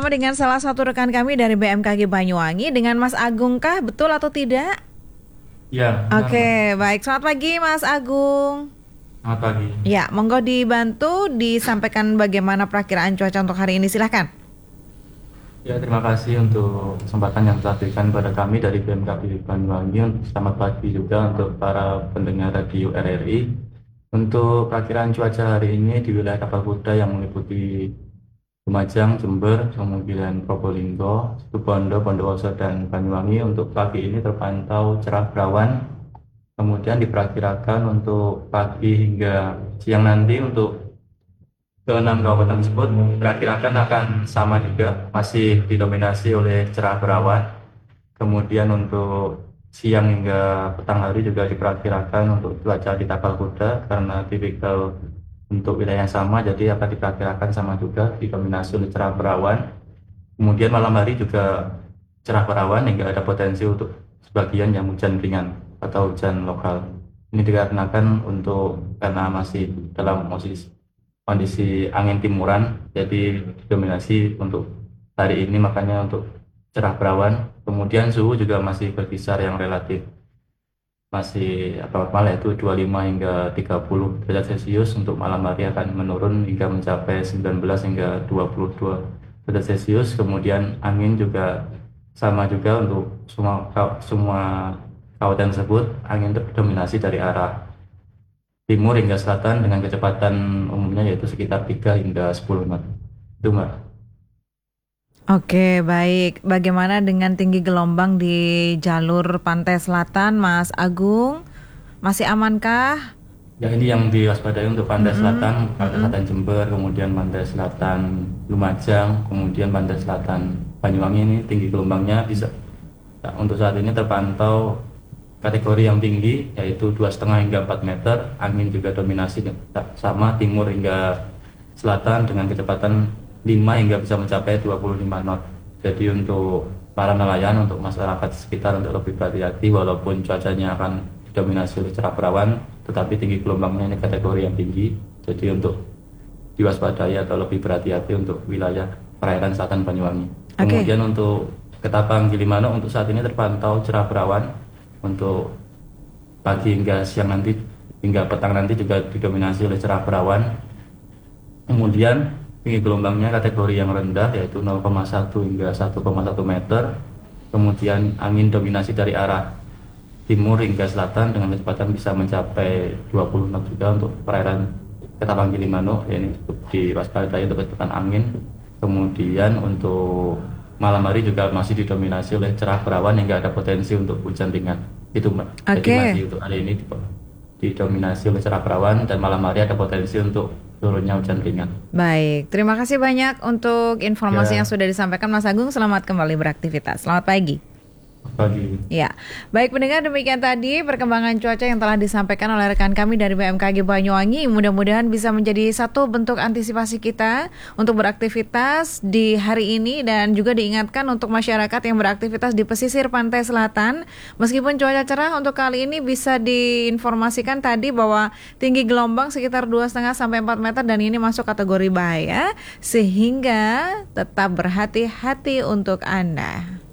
bersama dengan salah satu rekan kami dari BMKG Banyuwangi dengan Mas Agung kah? Betul atau tidak? Ya, benar Mbak. Oke, baik. Selamat pagi Mas Agung. Selamat pagi. Ya, monggo dibantu disampaikan bagaimana perakiraan cuaca untuk hari ini, silahkan. Ya, terima kasih untuk kesempatan yang telah diberikan kepada kami dari BMKG Banyuwangi. Selamat pagi juga untuk para pendengar radio RRI. Untuk perakiraan cuaca hari ini di wilayah Tapal Kuda yang meliputi Lumajang, Jember, kemudian Probolinggo, Situbondo, Bondowoso, dan Banyuwangi untuk pagi ini terpantau cerah berawan. Kemudian diperkirakan untuk pagi hingga siang nanti untuk keenam kabupaten tersebut diperkirakan akan sama juga, masih didominasi oleh cerah berawan. Kemudian untuk siang hingga petang hari juga diperkirakan untuk cuaca di Tapal Kuda karena tipikal untuk wilayah yang sama, jadi akan diperkirakan sama juga didominasi oleh cerah berawan. Kemudian malam hari juga cerah berawan hingga ada potensi untuk sebagian yang hujan ringan atau hujan lokal. Ini dikarenakan karena masih dalam kondisi angin timuran, jadi dominasi untuk hari ini, makanya untuk cerah berawan. Kemudian suhu juga masih berkisar yang relatif masih normal, yaitu 25 hingga 30 derajat Celcius. Untuk malam hari akan menurun hingga mencapai 19 hingga 22 derajat Celcius. Kemudian angin juga sama juga untuk semua kawasan tersebut, angin terdominasi dari arah timur hingga selatan dengan kecepatan umumnya yaitu sekitar 3 hingga 10 knot. Itu Mbak. Oke, baik. Bagaimana dengan tinggi gelombang di jalur pantai selatan, Mas Agung? Masih amankah? Ya, ini yang diwaspadai untuk pantai selatan, pantai selatan Jember, kemudian pantai selatan Lumajang, kemudian pantai selatan Banyuwangi. Ini tinggi gelombangnya bisa untuk saat ini terpantau kategori yang tinggi, yaitu 2,5 hingga 4 meter. Angin juga dominasi sama timur hingga selatan dengan kecepatan 5 hingga bisa mencapai 25 knot. Jadi untuk para nelayan, untuk masyarakat sekitar untuk lebih berhati-hati, walaupun cuacanya akan didominasi oleh cerah berawan, tetapi tinggi gelombangnya ini kategori yang tinggi. Jadi untuk diwaspadai atau lebih berhati-hati untuk wilayah perairan selatan Banyuwangi. Kemudian untuk Ketapang Gilimanuk untuk saat ini terpantau cerah berawan. Untuk pagi hingga siang nanti hingga petang nanti juga didominasi oleh cerah berawan. Kemudian tinggi gelombangnya kategori yang rendah, yaitu 0,1 hingga 1,1 meter. Kemudian angin dominasi dari arah timur hingga selatan dengan kecepatan bisa mencapai 20 knot juga untuk perairan Ketapang Gilimanuk. Ya, ini cukup diwaspadai untuk kecepatan angin. Kemudian untuk malam hari juga masih didominasi oleh cerah berawan hingga ada potensi untuk hujan ringan. Itu Mbak. Jadi masih untuk hari ini didominasi oleh cerah berawan dan malam hari ada potensi untuk turunnya hujan ringan. Baik, terima kasih banyak untuk informasi yang sudah disampaikan Mas Agung. Selamat kembali beraktivitas. Selamat pagi. Pagi. Ya, baik pendengar, demikian tadi perkembangan cuaca yang telah disampaikan oleh rekan kami dari BMKG Banyuwangi. Mudah-mudahan bisa menjadi satu bentuk antisipasi kita untuk beraktivitas di hari ini, dan juga diingatkan untuk masyarakat yang beraktivitas di pesisir pantai selatan. Meskipun cuaca cerah untuk kali ini, bisa diinformasikan tadi bahwa tinggi gelombang sekitar 2,5 sampai 4 meter dan ini masuk kategori bahaya, sehingga tetap berhati-hati untuk Anda.